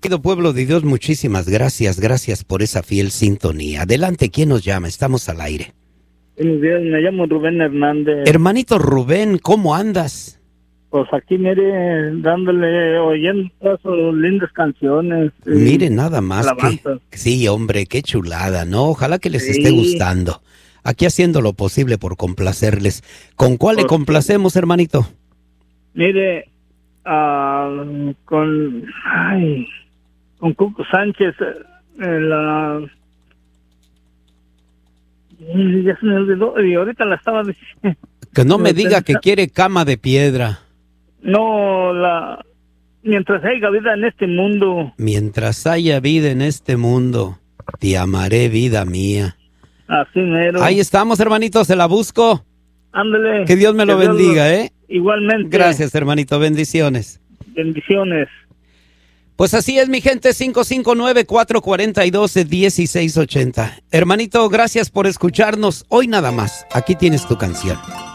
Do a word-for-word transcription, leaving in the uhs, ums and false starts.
Querido pueblo de Dios, muchísimas gracias, gracias por esa fiel sintonía. Adelante, ¿quién nos llama? Estamos al aire. Buenos días, me llamo Rubén Hernández. Hermanito Rubén, ¿cómo andas? Pues aquí, mire, dándole, oyendo todas sus lindas canciones. Mire, nada más alabanzas. que... Sí, hombre, qué chulada, ¿no? Ojalá que les Sí. esté gustando. Aquí haciendo lo posible por complacerles. ¿Con cuál le Pues, complacemos, hermanito? Mire, ah, con, ay, con Cuco Sánchez, eh, la... y ya se me olvidó, y ahorita la estaba diciendo. Que no me No, diga que pensa- quiere cama de piedra. No, la... Mientras haya vida en este mundo, Mientras haya vida en este mundo, te amaré, vida mía. así mero. Ahí estamos, hermanito, se la busco. Ándale. Que Dios me lo Que Dios bendiga, ¿eh? Igualmente. Gracias, hermanito, bendiciones. Bendiciones. Pues así es, mi gente, cinco cinco nueve, cuatro cuatro dos, uno seis ocho cero. Hermanito, gracias por escucharnos. Hoy nada más, aquí tienes tu canción.